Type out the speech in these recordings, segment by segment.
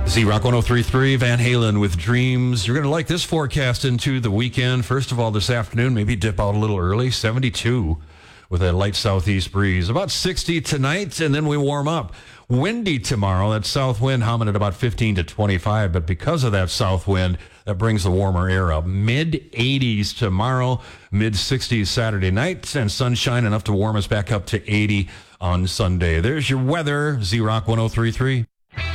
Z-Rock 103.3, Van Halen with Dreams. You're going to like this forecast into the weekend. First of all, this afternoon, maybe dip out a little early, 72 with a light southeast breeze. About 60 tonight, and then we warm up. Windy tomorrow. That south wind humming at about 15 to 25, but because of that south wind, that brings the warmer air up. Mid-80s tomorrow, mid-60s Saturday night, and sunshine enough to warm us back up to 80 on Sunday. There's your weather, Z-Rock 103.3.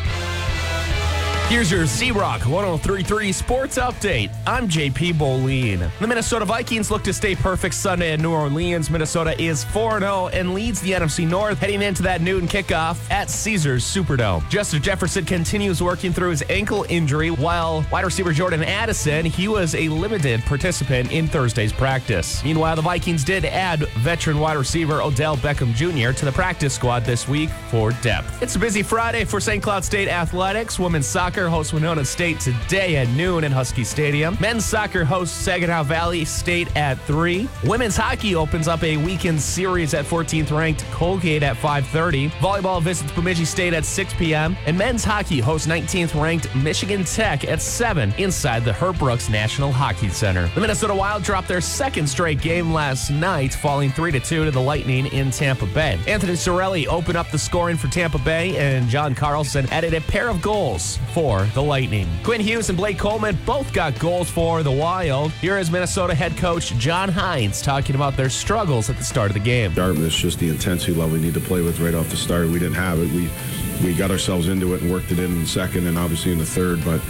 Here's your Z-Rock 103.3 Sports Update. I'm JP Boleen. The Minnesota Vikings look to stay perfect Sunday in New Orleans. Minnesota is 4-0 and leads the NFC North heading into that noon kickoff at Caesars Superdome. Justin Jefferson continues working through his ankle injury, while wide receiver Jordan Addison, he was a limited participant in Thursday's practice. Meanwhile, the Vikings did add veteran wide receiver Odell Beckham Jr. to the practice squad this week for depth. It's a busy Friday for St. Cloud State Athletics. Women's soccer hosts Winona State today at noon in Husky Stadium. Men's soccer hosts Saginaw Valley State at 3. Women's hockey opens up a weekend series at 14th ranked Colgate at 5:30. Volleyball visits Bemidji State at 6 p.m. And men's hockey hosts 19th ranked Michigan Tech at 7 inside the Herb Brooks National Hockey Center. The Minnesota Wild dropped their second straight game last night, falling 3-2 to the Lightning in Tampa Bay. Anthony Cirelli opened up the scoring for Tampa Bay, and John Carlson added a pair of goals for the Lightning. Quinn Hughes and Blake Coleman both got goals for the Wild. Here is Minnesota head coach John Hines talking about their struggles at the start of the game. Dartmouth's just the intensity level we need to play with right off the start. We didn't have it. We got ourselves into it and worked it in second and obviously in the third, but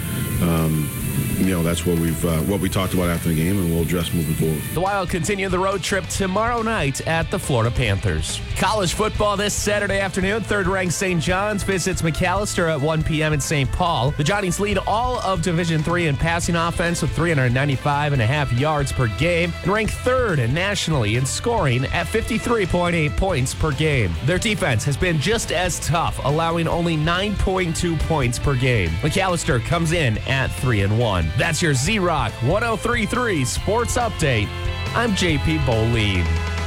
that's what we talked about after the game, and we'll address moving forward. The Wild continue the road trip tomorrow night at the Florida Panthers. College football this Saturday afternoon. Third-ranked St. John's visits McAllister at 1 p.m. in St. Paul. The Johnnies lead all of Division III in passing offense with 395.5 yards per game and rank third nationally in scoring at 53.8 points per game. Their defense has been just as tough, allowing only 9.2 points per game. McAllister comes in at 3-1. That's your Z-Rock 103.3 Sports Update. I'm JP Boleen.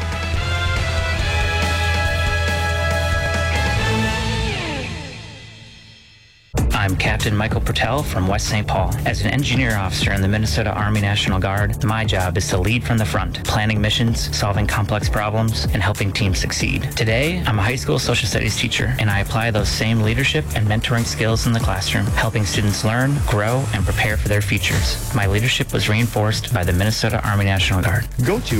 I'm Captain Michael Pertell from West St. Paul. As an engineer officer in the Minnesota Army National Guard, my job is to lead from the front, planning missions, solving complex problems, and helping teams succeed. Today, I'm a high school social studies teacher, and I apply those same leadership and mentoring skills in the classroom, helping students learn, grow, and prepare for their futures. My leadership was reinforced by the Minnesota Army National Guard. Go to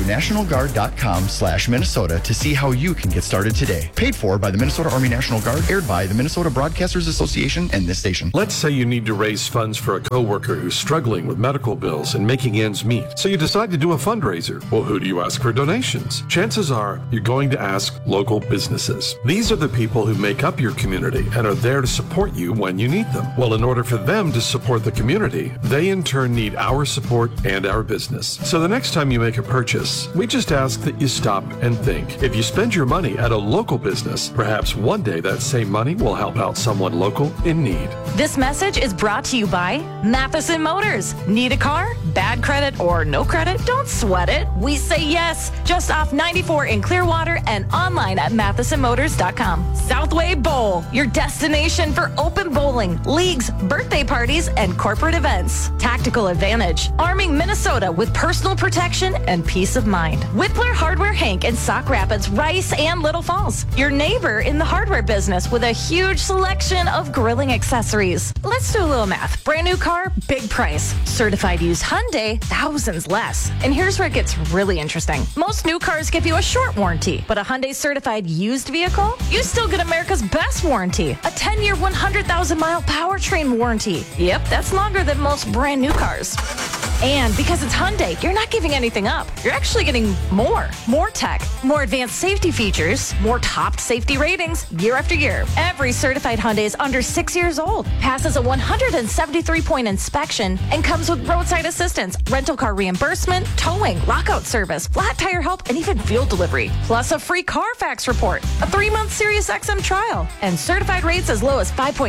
nationalguard.com/Minnesota to see how you can get started today. Paid for by the Minnesota Army National Guard, aired by the Minnesota Broadcasters Association and this station. Let's say you need to raise funds for a coworker who's struggling with medical bills and making ends meet. So you decide to do a fundraiser. Well, who do you ask for donations? Chances are you're going to ask local businesses. These are the people who make up your community and are there to support you when you need them. Well, in order for them to support the community, they in turn need our support and our business. So the next time you make a purchase, we just ask that you stop and think. If you spend your money at a local business, perhaps one day that same money will help out someone local in need. This message is brought to you by Matheson Motors. Need a car? Bad credit or no credit? Don't sweat it. We say yes. Just off 94 in Clearwater and online at MathesonMotors.com. Southway Bowl, your destination for open bowling, leagues, birthday parties, and corporate events. Tactical Advantage, arming Minnesota with personal protection and peace of mind. Whippler Hardware Hank in Sauk Rapids, Rice, and Little Falls. Your neighbor in the hardware business with a huge selection of grilling accessories. Let's do a little math. Brand new car, big price. Certified used Hyundai, thousands less. And here's where it gets really interesting. Most new cars give you a short warranty, but a Hyundai certified used vehicle, you still get America's best warranty. A 10-year, 100,000-mile powertrain warranty. Yep, that's longer than most brand new cars. And because it's Hyundai, you're not giving anything up. You're actually getting more. More tech, more advanced safety features, more top safety ratings year after year. Every certified Hyundai is under 6 years old, passes a 173-point inspection, and comes with roadside assistance, rental car reimbursement, towing, lockout service, flat tire help, and even fuel delivery. Plus a free Carfax report, a 3-month Sirius XM trial, and certified rates as low as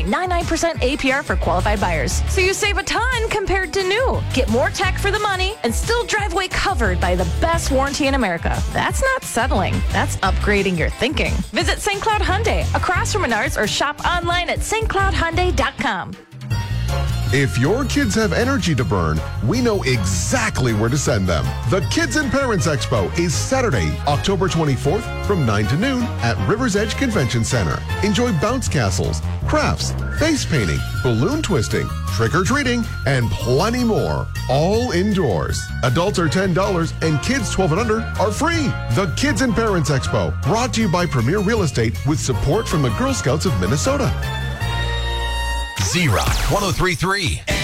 5.99% APR for qualified buyers. So you save a ton compared to new. Get more tech for the money and still drive away covered by the best warranty in America. That's not settling. That's upgrading your thinking. Visit St. Cloud Hyundai across from Menards or shop online at stcloudhyundai.com. If your kids have energy to burn, we know exactly where to send them. The Kids and Parents Expo is Saturday, October 24th from 9 to noon at River's Edge Convention Center. Enjoy bounce castles, crafts, face painting, balloon twisting, trick-or-treating, and plenty more. All indoors. Adults are $10 and kids 12 and under are free. The Kids and Parents Expo, brought to you by Premier Real Estate with support from the Girl Scouts of Minnesota. Z-Rock 103.3.